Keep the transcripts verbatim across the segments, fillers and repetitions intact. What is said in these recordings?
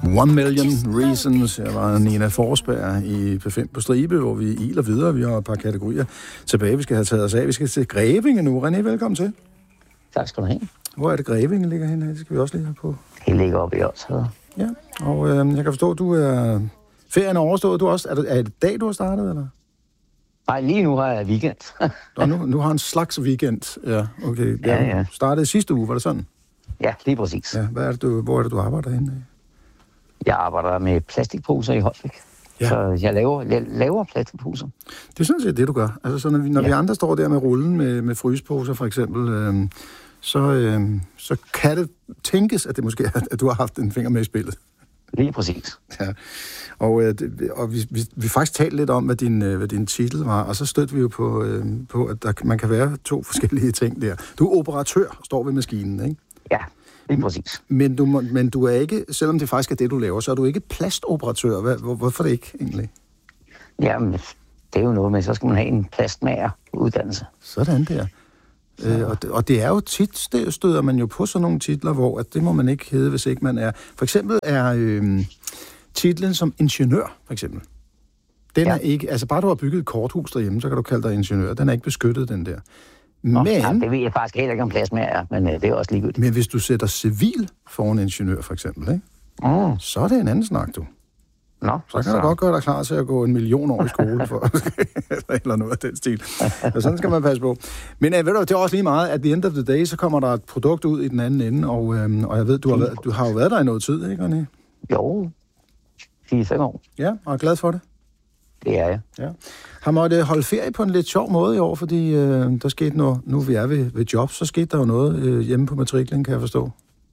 One Million Reasons. Jeg var Nina Forsberg i P fem på stribe, hvor vi iler videre. Vi har et par kategorier tilbage, vi skal have taget os af. Vi skal til Grevinge nu. René, velkommen til. Tak skal du have. Hvor er det Grevinge ligger henne? Det skal vi også lige have på. Det ligger oppe i Odsherred. Ja, og øh, jeg kan forstå, at du er... Ferien er overstået. Du er, også... er, det, er det dag, du har startet, eller? Nej, lige nu har jeg weekend. Nå, nu, nu har en slags weekend. Ja, okay. Ja, ja. Startede sidste uge, var det sådan? Ja, lige præcis. Ja, hvad er det, du, hvor er det, du arbejder henne? Jeg arbejder med plastikposer i Holbæk. Ja. Så jeg laver, jeg laver plastikposer. Det er sådan set det, du gør. Altså, så når, vi, når ja. vi andre står der med rullen med, med frysposer, for eksempel, øh, så, øh, så kan det tænkes, at det måske er, at du har haft en finger med i spillet. Lige præcis. Ja. Og, øh, og vi, vi, vi faktisk talte lidt om, hvad din, øh, hvad din titel var, og så stødte vi jo på, øh, på at der, man kan være to forskellige ting der. Du er operatør, står ved maskinen, ikke? Ja, lige præcis. Men du, men du er ikke, selvom det faktisk er det, du laver, så er du ikke plastoperatør. Hvad, hvor, hvorfor det ikke, egentlig? Jamen, det er jo noget med, så skal man have en plastmager-uddannelse. Sådan der. Øh, og, det, og det er jo tit, støder man jo på sådan nogle titler, hvor at det må man ikke hedde, hvis ikke man er... For eksempel er øh, titlen som ingeniør, for eksempel. Den ja. er ikke... Altså bare du har bygget et korthus derhjemme, så kan du kalde dig ingeniør. Den er ikke beskyttet, den der. Nå, men... Ja, det ved jeg faktisk heller ikke om plastmager, men øh, det er også ligegyldigt. Men hvis du sætter civil foran ingeniør, for eksempel, ikke? Mm. Så er det en anden snak, du. Nå, så kan så... du godt gøre dig klar til at gå en million år i skole for eller noget af den stil. Så sådan skal man passe på. Men uh, ved du, det er også lige meget, at the end of the day, så kommer der et produkt ud i den anden ende, og, øhm, og jeg ved, du har, været, du har jo været der i noget tid, ikke, René? Jo, fire fem år. Ja, og er glad for det? Det er jeg. Ja. Har måttet holde ferie på en lidt sjov måde i år, fordi øh, der skete noget, nu vi er ved, ved job, så skete der jo noget øh, hjemme på matriklen, kan jeg forstå.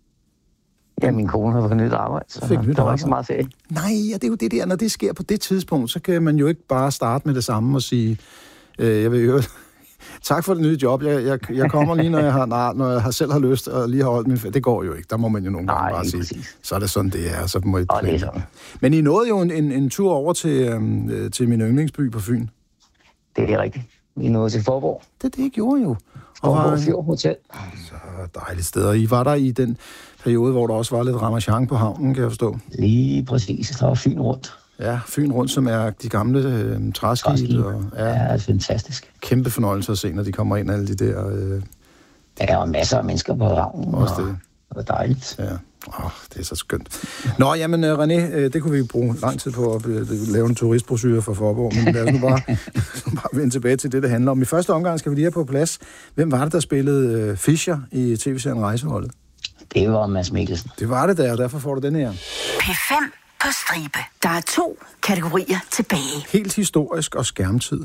Ja, min kone har fået nyt arbejde, så Fik nyt der var arbejde. Ikke så meget ferie. Nej, ja, det er jo det der, når det sker på det tidspunkt, så kan man jo ikke bare starte med det samme og sige, øh, jeg vil jo, tak for det nye job, jeg, jeg, jeg kommer lige, når jeg, har, nej, når jeg har selv har lyst og lige har holdt min ferie. Det går jo ikke, der må man jo nogle gange bare sige, præcis. Så er det sådan, det er, så må I det er sådan. Men I nåede jo en, en, en tur over til, øh, til min yndlingsby på Fyn. Det er rigtigt. Vi nåede til Forborg. Det det gjorde jo. Forborg Fjord Hotel. Så dejligt sted. Og I var der i den periode, hvor der også var lidt ramachan på havnen, kan jeg forstå. Lige præcis. Der var Fyn rundt. Ja, Fyn rundt, som er de gamle øh, træskibe. Og, ja, ja, det er fantastisk. Kæmpe fornøjelse at se, når de kommer ind, alle de der... Øh... Der var masser af mennesker på havnen. Også det. Det var dejligt. Ja. Åh, det er så skønt. Nå, jamen René, det kunne vi bruge lang tid på at lave en turistbrochure for Forborg, men lad os nu bare, bare vende tilbage til det, det handler om. I første omgang skal vi lige have på plads. Hvem var det, der spillede Fischer i tv-serien Rejseholdet? Det var Mads Mikkelsen. Det var det der, og derfor får du den her. P fem på stribe. Der er to kategorier tilbage. Helt historisk og skærmtid.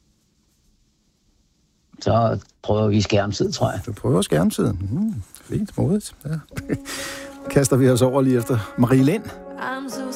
Så prøver vi skærmtid, tror jeg. Du prøver skærmtid. Mm, fint, modigt. Ja. Kaster vi os over lige efter Marie Lind.